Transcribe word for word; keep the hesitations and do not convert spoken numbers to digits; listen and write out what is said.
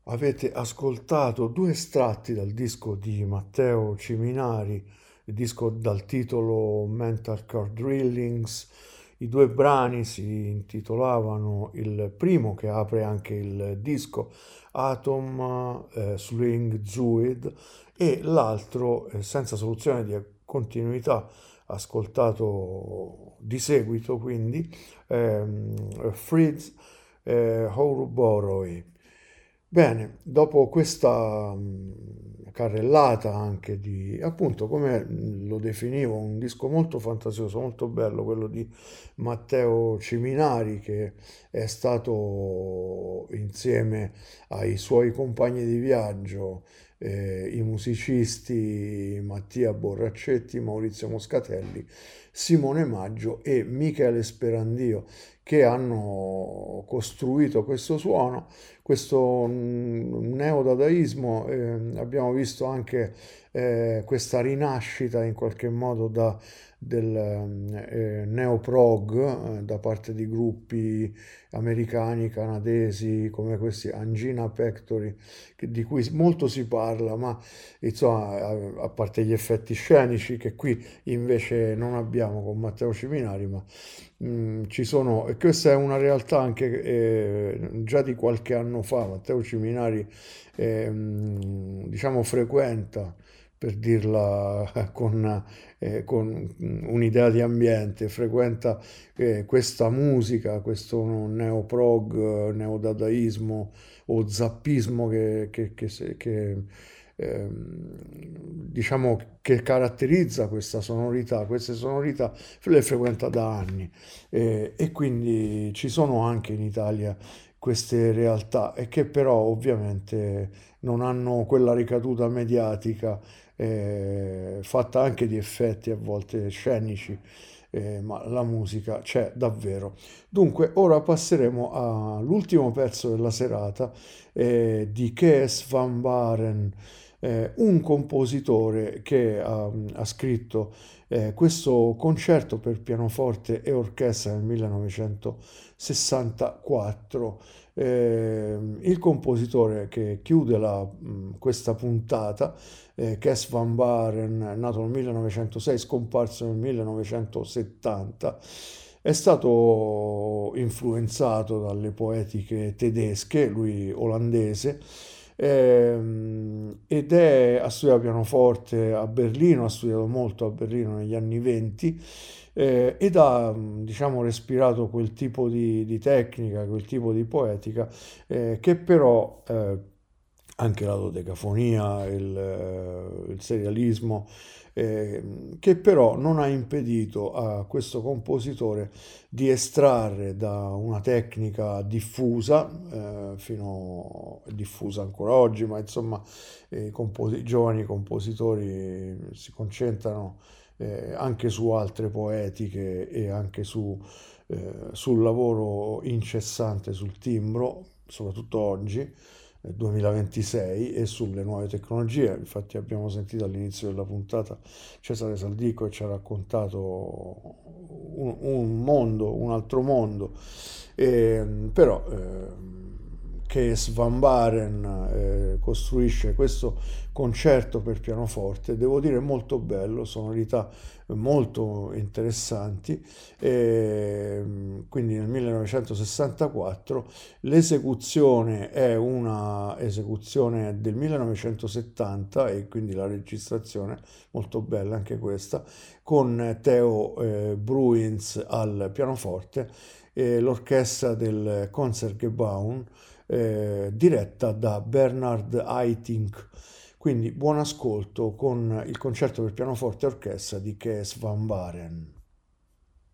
Avete ascoltato due estratti dal disco di Matteo Ciminari, il disco dal titolo Mental Core Drillings. I due brani si intitolavano, il primo che apre anche il disco, Atom eh, Swing Druid, e l'altro, eh, senza soluzione di continuità, ascoltato di seguito, quindi ehm, Fritz eh, Houruboroi. Bene, dopo questa mh, carrellata anche di, appunto, come lo definivo, un disco molto fantasioso, molto bello, quello di Matteo Ciminari, che è stato insieme ai suoi compagni di viaggio, eh, i musicisti Mattia Borraccetti, Maurizio Moscatelli, Simone Maggio e Michele Sperandio, che hanno costruito questo suono, questo mm, neodadaismo. Eh, abbiamo visto anche eh, questa rinascita in qualche modo da, del eh, neoprog eh, da parte di gruppi americani, canadesi, come questi Angina Pectory, che- di cui molto si parla, ma insomma, a, a parte gli effetti scenici che qui invece non abbiamo con Matteo Ciminari, ma mm, ci sono, e questa è una realtà anche eh, già di qualche anno fa. Matteo Ciminari ehm, diciamo frequenta, per dirla con, eh, con un'idea di ambiente, frequenta eh, questa musica, questo neoprog, eh, neodadaismo o zappismo che, che, che, se- che, ehm, diciamo che caratterizza questa sonorità. Queste sonorità le frequenta da anni, eh, e quindi ci sono anche in Italia queste realtà, e che però ovviamente non hanno quella ricaduta mediatica, eh, fatta anche di effetti a volte scenici, eh, ma la musica c'è davvero. Dunque, ora passeremo all'ultimo pezzo della serata, eh, di Kees van Baren, eh, un compositore che ha, ha scritto eh, questo concerto per pianoforte e orchestra nel millenovecentosessantaquattro. Eh, il compositore che chiude la, mh, questa puntata, eh, Kes van Baren, nato nel millenovecentosei, scomparso nel millenovecentosettanta, è stato influenzato dalle poetiche tedesche, lui olandese, ehm, ed è, ha studiato pianoforte a Berlino, ha studiato molto a Berlino negli anni venti, eh, ed ha, mh, diciamo, respirato quel tipo di, di tecnica, quel tipo di poetica, eh, che però eh, anche la dodecafonia, il, eh, il serialismo, eh, che però non ha impedito a questo compositore di estrarre da una tecnica diffusa, eh, fino diffusa ancora oggi, ma insomma i compos- i giovani compositori si concentrano eh, anche su altre poetiche e anche su, eh, sul lavoro incessante sul timbro, soprattutto oggi, nel duemilaventisei, e sulle nuove tecnologie. Infatti abbiamo sentito all'inizio della puntata Cesare Saldico e ci ha raccontato un, un mondo, un altro mondo. E, però eh, che Van Baren eh, costruisce questo concerto per pianoforte, devo dire molto bello, sonorità molto interessanti, e, quindi nel millenovecentosessantaquattro. L'esecuzione è una esecuzione del millenovecentosettanta, e quindi la registrazione molto bella anche questa, con Theo eh, Bruins al pianoforte e l'orchestra del Concertgebouw, eh, diretta da Bernard Haitink. Quindi buon ascolto con il concerto per pianoforte e orchestra di Kees van Baren.